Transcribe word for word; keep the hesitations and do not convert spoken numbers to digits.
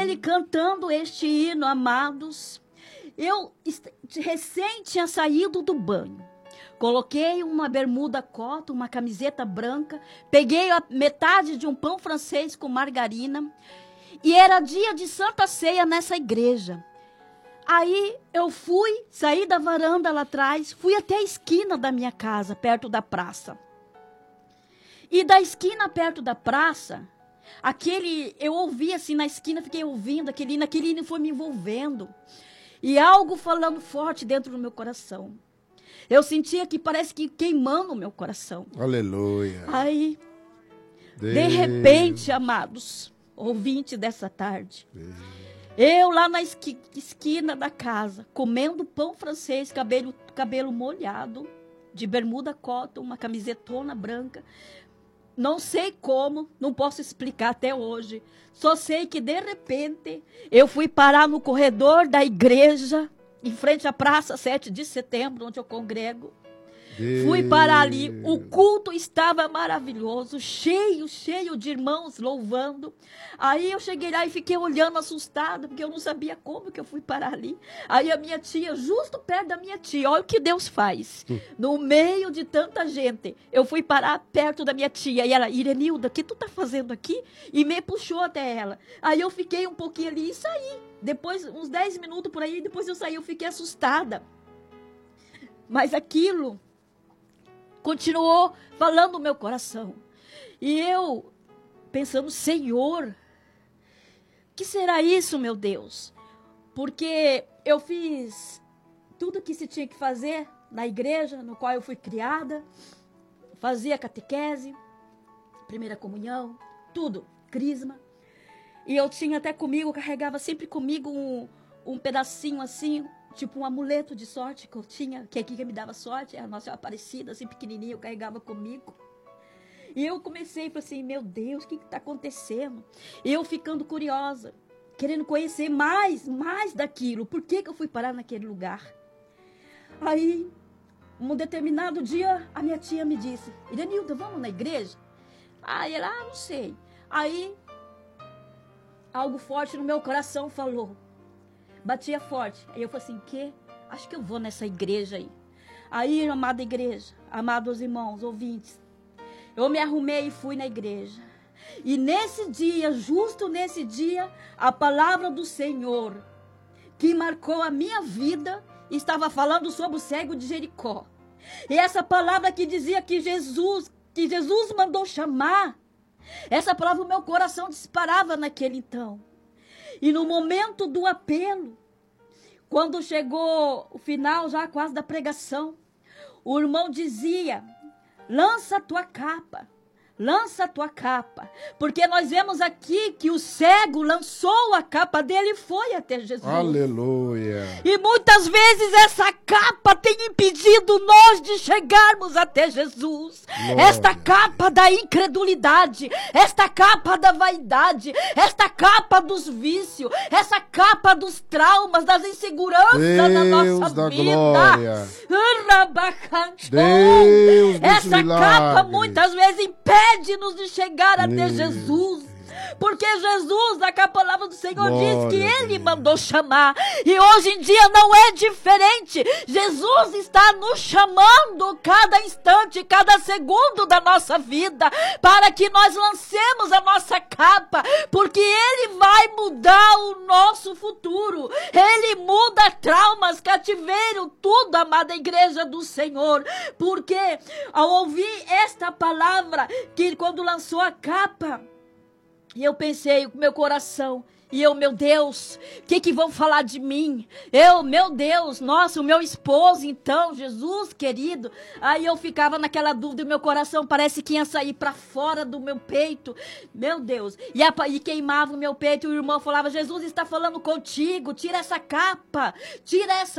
ele cantando este hino, amados. Eu recém tinha saído do banho. Coloquei uma bermuda cotton, uma camiseta branca, peguei a metade de um pão francês com margarina e era dia de Santa Ceia nessa igreja. Aí eu fui, saí da varanda lá atrás, fui até a esquina da minha casa, perto da praça. E da esquina perto da praça, aquele, eu ouvi assim na esquina, fiquei ouvindo aquele hino, aquele hino foi me envolvendo. E algo falando forte dentro do meu coração. Eu sentia que parece que queimando o meu coração. Aleluia. Aí, Deus. De repente, amados, ouvinte dessa tarde, Deus. Eu lá na esqui, esquina da casa, comendo pão francês, cabelo, cabelo molhado, de bermuda cotton, uma camisetona branca. Não sei como, não posso explicar até hoje. Só sei que, de repente, eu fui parar no corredor da igreja, em frente à Praça sete de Setembro, onde eu congrego. Deus. Fui parar ali, o culto estava maravilhoso, cheio, cheio de irmãos louvando. Aí eu cheguei lá e fiquei olhando assustada, porque eu não sabia como que eu fui parar ali. Aí a minha tia, justo perto da minha tia, olha o que Deus faz. Hum. No meio de tanta gente, eu fui parar perto da minha tia. E ela, Irenilda, o que tu tá fazendo aqui? E me puxou até ela. Aí eu fiquei um pouquinho ali e saí. Depois, uns dez minutos por aí, depois eu saí, eu fiquei assustada. Mas aquilo continuou falando no meu coração. E eu, pensando, Senhor, que será isso, meu Deus? Porque eu fiz tudo que se tinha que fazer na igreja, no qual eu fui criada. Fazia catequese, primeira comunhão, tudo, crisma. E eu tinha até comigo, carregava sempre comigo um, um pedacinho assim, tipo um amuleto de sorte que eu tinha, que aqui que me dava sorte, a Nossa Aparecida, assim pequenininho, eu carregava comigo. E eu comecei e falei assim, meu Deus, o que está acontecendo? E eu ficando curiosa, querendo conhecer mais, mais daquilo. Por que que eu fui parar naquele lugar? Aí, um determinado dia, a minha tia me disse, Irenilda, vamos na igreja? Aí ela, ah, não sei. Aí, algo forte no meu coração falou. Batia forte. Aí eu falei assim, que? Acho que eu vou nessa igreja aí. Aí, amada igreja, amados irmãos, ouvintes, eu me arrumei e fui na igreja. E nesse dia, justo nesse dia, a palavra do Senhor, que marcou a minha vida, estava falando sobre o cego de Jericó. E essa palavra que dizia que Jesus, que Jesus mandou chamar, essa palavra o meu coração disparava naquele então. E no momento do apelo, quando chegou o final já quase da pregação, o irmão dizia, lança a tua capa, lança a tua capa, porque nós vemos aqui que o cego lançou a capa dele e foi até Jesus. Aleluia. E muitas vezes essa capa tem impedido nós de chegarmos até Jesus. Glória. Esta capa da incredulidade, esta capa da vaidade, esta capa dos vícios, essa capa dos traumas, das inseguranças Deus da nossa da vida. Glória. Deus essa capa muitas vezes impede-nos de chegar até Deus. Jesus. Porque Jesus, a palavra do Senhor, glória, diz que Ele mandou chamar. E hoje em dia não é diferente. Jesus está nos chamando cada instante, cada segundo da nossa vida, para que nós lancemos a nossa capa, porque Ele vai mudar o nosso futuro. Ele muda traumas, cativeiro, tudo, amada igreja do Senhor. Porque ao ouvir esta palavra, que quando lançou a capa, e eu pensei com meu coração, e eu, meu Deus, o que que vão falar de mim? Eu, meu Deus, nossa, o meu esposo, então, Jesus querido. Aí eu ficava naquela dúvida, meu coração parece que ia sair para fora do meu peito. Meu Deus, e, a, e queimava o meu peito, e o irmão falava, Jesus está falando contigo, tira essa capa, tira essa